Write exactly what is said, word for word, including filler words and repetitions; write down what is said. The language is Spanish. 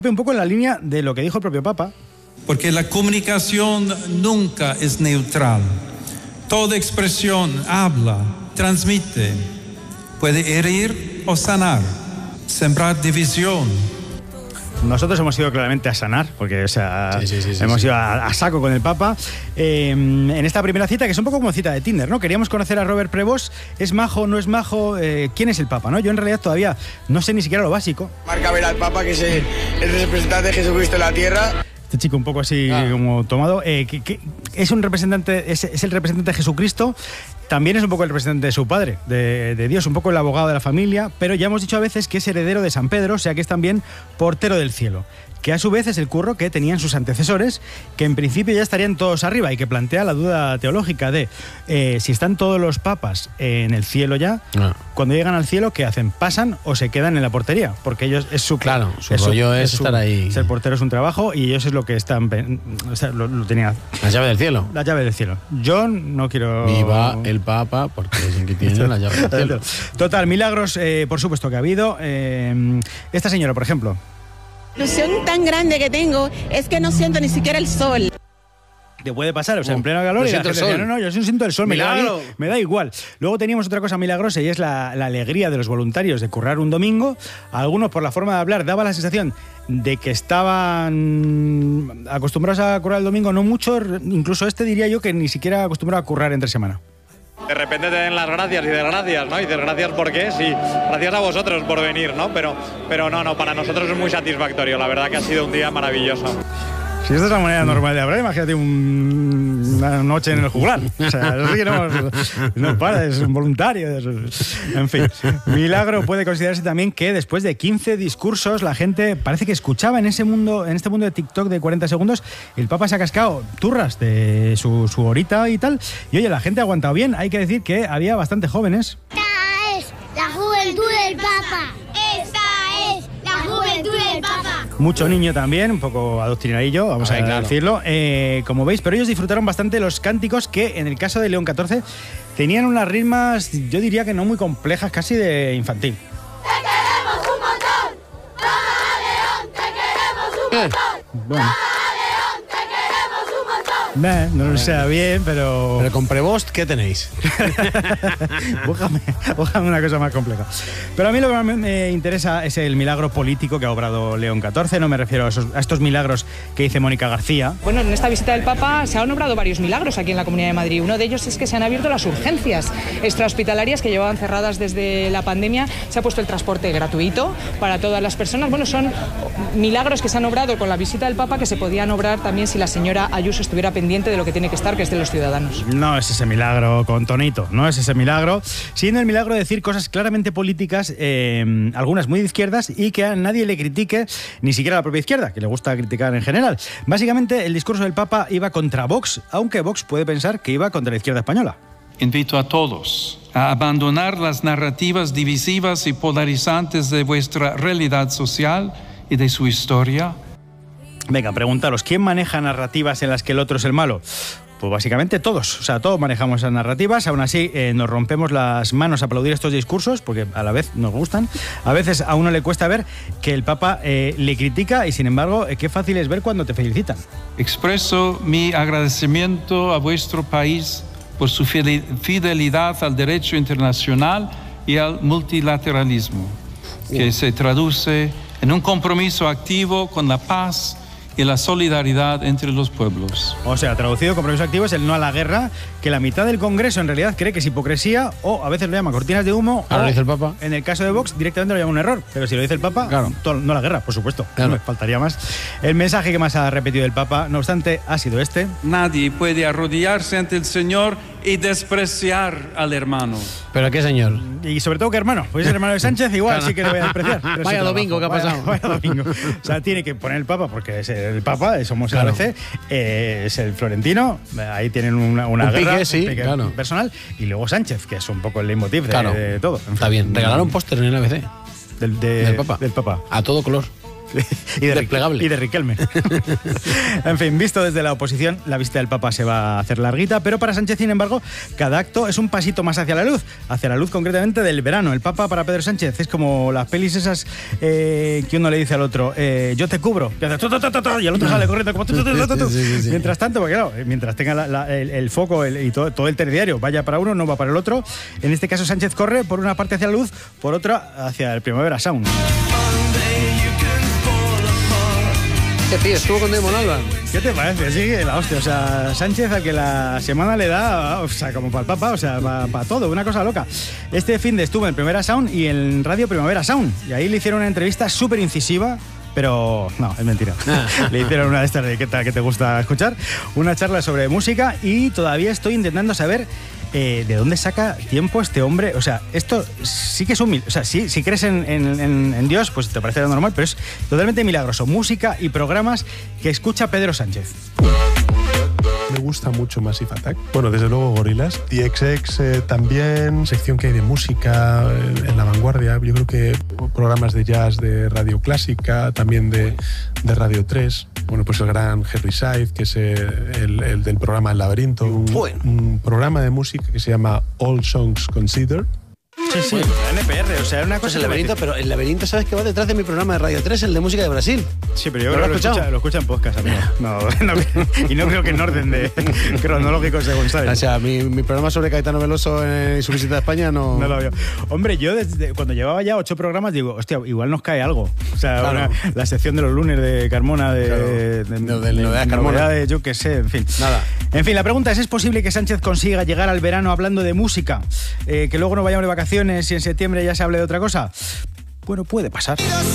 Un poco en la línea de lo que dijo el propio Papa. Porque la comunicación nunca es neutral. Toda expresión habla, transmite, puede herir o sanar, sembrar división. Nosotros hemos ido claramente a sanar, porque o sea, sí, sí, sí, sí, hemos sí. ido a, a saco con el Papa. Eh, en esta primera cita, que es un poco como cita de Tinder, ¿no? Queríamos conocer a Robert Prevost. ¿Es majo, no es majo? Eh, ¿Quién es el Papa, no? Yo en realidad todavía no sé ni siquiera lo básico. Marca ver al Papa, que es el, el representante de Jesucristo en la tierra. Este chico un poco así ah. como tomado. Eh, que, que es un representante, es, es el representante de Jesucristo. También es un poco el representante de su padre, de, de Dios, un poco el abogado de la familia, pero ya hemos dicho a veces que es heredero de San Pedro, o sea que es también portero del cielo, que a su vez es el curro que tenían sus antecesores, que en principio ya estarían todos arriba y que plantea la duda teológica de eh, si están todos los papas en el cielo ya, ah. cuando llegan al cielo, ¿qué hacen? ¿Pasan o se quedan en la portería? Porque ellos es su... Claro, su es rollo su, es, es su, estar ahí. Ser portero es un trabajo y ellos es lo que están... O sea, lo, lo tenían... La llave del cielo. La llave del cielo. Yo no quiero... Viva el Papa, porque es el que tiene la llave del cielo. Total, milagros, eh, por supuesto que ha habido. Eh, esta señora, por ejemplo... La ilusión tan grande que tengo es que no siento ni siquiera el sol. Te puede pasar, o sea, en pleno calor y la gente decía, no, no, yo sí siento el sol, me da, me da igual. Luego teníamos otra cosa milagrosa y es la, la alegría de los voluntarios de currar un domingo. Algunos, por la forma de hablar, daba la sensación de que estaban acostumbrados a currar el domingo, no mucho, incluso este diría yo que ni siquiera acostumbrado a currar entre semana. De repente te den las gracias y de gracias, ¿no? Y dices, gracias por qué, sí, gracias a vosotros por venir, ¿no? Pero, pero no, no, para nosotros es muy satisfactorio, la verdad que ha sido un día maravilloso. Si esta es la manera normal de hablar, imagínate un, una noche en el juglar. O sea, eso sí que no, no para, es un voluntario. En fin, milagro puede considerarse también que después de quince discursos la gente parece que escuchaba en ese mundo, en este mundo de TikTok de cuarenta segundos, el Papa se ha cascado turras de su, su horita y tal. Y oye, la gente ha aguantado bien. Hay que decir que había bastante jóvenes. Esta es la juventud del Papa. Esta es la juventud del Papa. Mucho niño también, un poco adoctrinadillo, vamos Ay, a claro. decirlo, eh, como veis, pero ellos disfrutaron bastante los cánticos que, en el caso de León catorce, tenían unas ritmas, yo diría que no muy complejas, casi de infantil. ¡Te queremos un montón! ¡Toma, León! ¡Te queremos un montón! Bueno. Nah, no lo sé bien, pero... Pero con Prevost, ¿qué tenéis? búscame, búscame una cosa más compleja. Pero a mí lo que más me interesa es el milagro político que ha obrado León catorce. No me refiero a, esos, a estos milagros que dice Mónica García. Bueno, en esta visita del Papa se han obrado varios milagros aquí en la Comunidad de Madrid. Uno de ellos es que se han abierto las urgencias extrahospitalarias que llevaban cerradas desde la pandemia. Se ha puesto el transporte gratuito para todas las personas. Bueno, son milagros que se han obrado con la visita del Papa que se podían obrar también si la señora Ayuso estuviera pendiente pendiente de lo que tiene que estar, que es de los ciudadanos. No es ese milagro con tonito, no es ese milagro, siendo el milagro de decir cosas claramente políticas, eh, algunas muy de izquierdas, y que a nadie le critique, ni siquiera a la propia izquierda, que le gusta criticar en general. Básicamente, el discurso del Papa iba contra Vox, aunque Vox puede pensar que iba contra la izquierda española. Invito a todos a abandonar las narrativas divisivas y polarizantes de vuestra realidad social y de su historia. Venga, preguntaros, ¿quién maneja narrativas en las que el otro es el malo? Pues básicamente todos, o sea, todos manejamos esas narrativas, aún así eh, nos rompemos las manos a aplaudir estos discursos, porque a la vez nos gustan. A veces a uno le cuesta ver que el Papa eh, le critica y sin embargo, eh, qué fácil es ver cuando te felicitan. Expreso mi agradecimiento a vuestro país por su fidelidad al derecho internacional y al multilateralismo, que uh. se traduce en un compromiso activo con la paz y la solidaridad entre los pueblos. O sea, traducido, compromiso activo es el no a la guerra, que la mitad del Congreso en realidad cree que es hipocresía, o a veces lo llama cortinas de humo. Ahora lo dice el Papa. En el caso de Vox directamente lo llama un error, pero si lo dice el Papa, claro. no a la guerra, por supuesto, claro. No me faltaría más. El mensaje que más ha repetido el Papa, no obstante, ha sido este. Nadie puede arrodillarse ante el Señor y despreciar al hermano. ¿Pero qué señor? Y sobre todo que hermano, pues es hermano de Sánchez, igual claro. Sí que le voy a despreciar. Vaya domingo, ¿qué ha pasado? Vaya, vaya domingo. O sea, tiene que poner el Papa, porque es el Papa, somos claro. el A B C, eh, es el Florentino, ahí tienen una, una un guerra pique, sí, pique claro. personal, y luego Sánchez, que es un poco el leitmotiv de, claro. de todo. Está bien, regalaron póster en el A B C. Del, de, del Papa. Del Papa. A todo color. y de Desplegable. Y de Riquelme. En fin, visto desde la oposición, la visita del Papa se va a hacer larguita, pero para Sánchez, sin embargo, cada acto es un pasito más hacia la luz, hacia la luz concretamente del verano. El Papa para Pedro Sánchez es como las pelis esas eh, que uno le dice al otro, eh, yo te cubro, y, hace, tu, tu, tu, tu, tu, y el otro sale corriendo como tu, tu, tu, tu, tu. Sí, sí, sí. Mientras tanto, porque claro, mientras tenga la, la, el, el foco el, y todo, todo el telediario vaya para uno, no va para el otro. En este caso, Sánchez corre por una parte hacia la luz, por otra hacia el Primavera Sound. ¿Qué tío? Estuvo con Damon Albarn. ¿Qué te parece? Sí, la hostia. O sea, Sánchez a que la semana le da, o sea, como para el Papa, o sea, para pa todo, una cosa loca. Este fin de estuvo en Primavera Sound y en Radio Primavera Sound. Y ahí le hicieron una entrevista súper incisiva. Pero no, es mentira. Le hicieron una de estas de ¿qué tal que te gusta escuchar? Una charla sobre música y todavía estoy intentando saber eh, de dónde saca tiempo este hombre. O sea, esto sí que es humilde. O sea, sí, si crees en, en, en Dios, pues te parece normal, pero es totalmente milagroso. Música y programas que escucha Pedro Sánchez. Me gusta mucho Massive Attack. Bueno, desde luego Gorillaz. D X X eh, también, sección que hay de música eh, en la vanguardia. Yo creo que programas de jazz de Radio Clásica, también de, de Radio tres. Bueno, pues el gran Harry Said, que es el, el del programa El Laberinto. Un, bueno. un programa de música que se llama All Songs Considered. Sí, sí, bueno. La N P R, o sea, una cosa... Pues el laberinto, pero el laberinto, ¿sabes qué va detrás de mi programa de Radio tres, el de música de Brasil? Sí, pero yo creo que lo escucha, lo escucha en podcast, amigo. No, no, y no creo que en orden de cronológico según sabes. O sea, mi, mi programa sobre Caetano Veloso y su visita a España no... No lo veo. Hombre, yo desde cuando llevaba ya ocho programas digo, hostia, igual nos cae algo. O sea, claro. una, la sección de los lunes de Carmona, de... Claro. de, de, de, de, de novedades Carmona. Novedades, yo qué sé, en fin. Nada. En fin, la pregunta es, ¿es posible que Sánchez consiga llegar al verano hablando de música? Eh, que luego no vayamos de vacaciones y en septiembre ya se hable de otra cosa. Bueno, puede pasar.